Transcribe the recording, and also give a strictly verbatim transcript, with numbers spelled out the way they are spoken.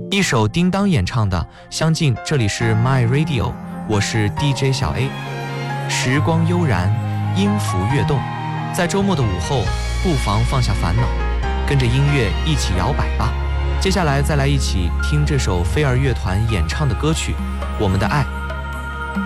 一首叮当演唱的《相近》，这里是 My Radio， 我是 D J 小 A。 时光悠然，音符跃动，在周末的午后不妨放下烦恼，跟着音乐一起摇摆吧。接下来再来一起听这首飞儿乐团演唱的歌曲《我们的爱》。